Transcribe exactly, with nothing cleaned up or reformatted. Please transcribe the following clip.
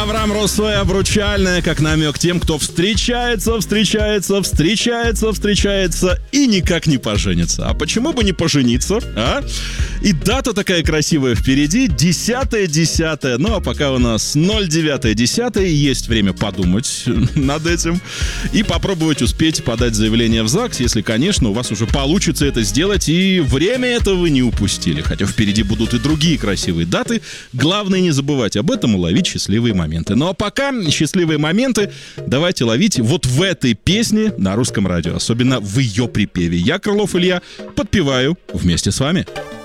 Авраам Росой, обручальная, как намек тем, кто встречается, встречается, встречается, встречается и никак не поженится. А почему бы не пожениться, а? И дата такая красивая впереди, десятое десятое. Ну, а пока у нас ноль девятое десятое, есть время подумать над этим и попробовать успеть подать заявление в ЗАГС, если, конечно, у вас уже получится это сделать, и время это вы не упустили. Хотя впереди будут и другие красивые даты. Главное не забывать об этом и ловить счастливые моменты. Ну, а пока счастливые моменты давайте ловить вот в этой песне на Русском радио, особенно в ее припеве. Я, Крылов Илья, подпеваю вместе с вами.